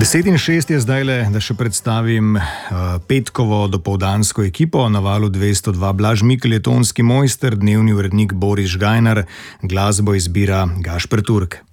10:06 je zdaj le, da še predstavim petkovo dopoldansko ekipo. Na valu 202 Blaž Mikl je tonski mojster, dnevni urednik Boris Žgajnar, glasbo izbira Gašper Turk.